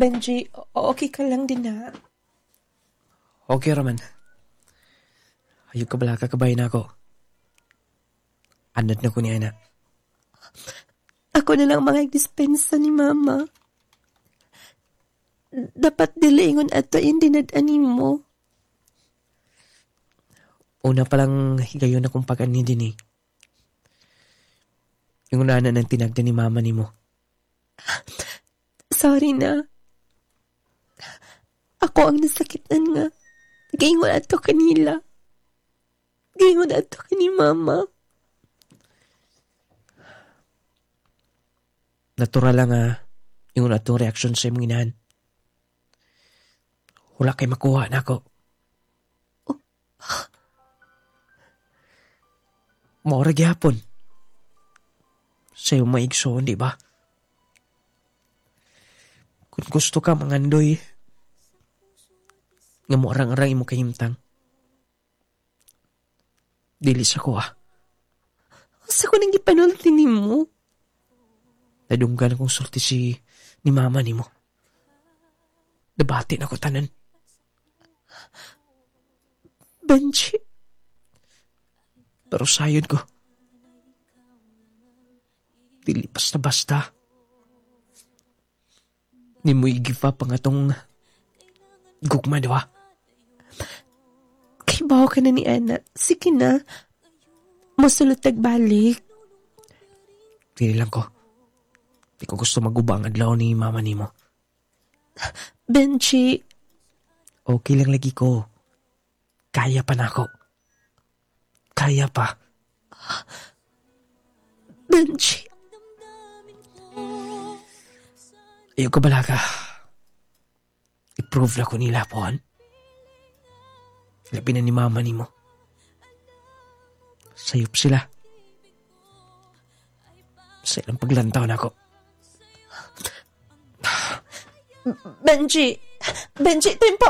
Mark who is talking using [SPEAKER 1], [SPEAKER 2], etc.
[SPEAKER 1] Benji, okay ka lang din na.
[SPEAKER 2] Okay raman. Ayog ka bala kakabay na ako. Anod na ko ni Ana.
[SPEAKER 1] Ako na lang mga dispensa ni Mama. Dapat dilingon ato yung dinadanin mo.
[SPEAKER 2] Una palang higayon akong pag-ani din eh. Yung una na ng tinagda ni Mama ni mo.
[SPEAKER 1] Sorry na. Ako ang nasakitan nga. Gayon ato kanila. Gayon ato kani Mama.
[SPEAKER 2] Natural lang yung atong reaksyon sa imong inahan. Wala kay makuha na ako. Maura gyapon. Sa iyong maigsoon, di ba? Kung gusto ka mangandoy, nga mo arang-arang imo kahimtang. Dilis ako
[SPEAKER 1] Sa ko nang ipanulti ni mo.
[SPEAKER 2] Nadunggan akong sulti ni Mama ni mo. Nabati na ko tanan.
[SPEAKER 1] Benji.
[SPEAKER 2] Pero sayod ko. Dili basta-basta. Ni mo i-give up ang atong gugma, di ba?
[SPEAKER 1] Kay bawa ka na ni Ana. Sige na. Masulutag balik.
[SPEAKER 2] Dili lang ko. Di ko gusto maguba ang adlaw ni Mama ni mo.
[SPEAKER 1] Benji.
[SPEAKER 2] Okay lang lagi ko. Kaya pa na ako. Kaya pa.
[SPEAKER 1] Benji.
[SPEAKER 2] Ayaw ka bala ka. I-prove na ko nila po, labi na ni Mama ni mo. Sayop sila. Sa ilang paglantaw na ako.
[SPEAKER 1] Benji. Benji, tempo.